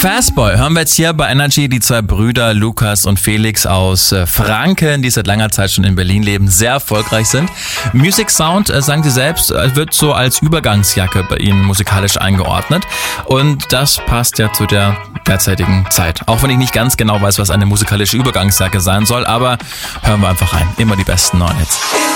Fastboy hören wir jetzt hier bei Energy, die zwei Brüder Lukas und Felix aus Franken, die seit langer Zeit schon in Berlin leben, sehr erfolgreich sind. Music Sound, sagen sie selbst, wird so als Übergangsjacke bei ihnen musikalisch eingeordnet und das passt ja zu der derzeitigen Zeit. Auch wenn ich nicht ganz genau weiß, was eine musikalische Übergangsjacke sein soll, aber hören wir einfach rein. Immer die besten neuen Hits.